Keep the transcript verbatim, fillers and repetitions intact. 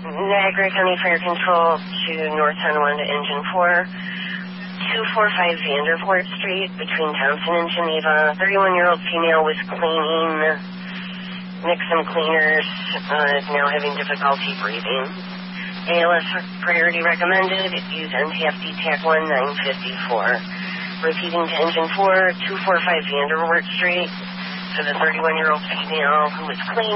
Niagara County Fire Control to North Tonawanda Engine four, two forty-five Vandervoort Street between Thompson and Geneva. thirty-one-year-old female was cleaning, mixed some cleaners, uh, is now having difficulty breathing. A L S priority recommended, use N T F D T A C one nine fifty-four. Repeating to Engine four, two forty-five Vandervoort Street for the thirty-one-year-old female who was cleaning.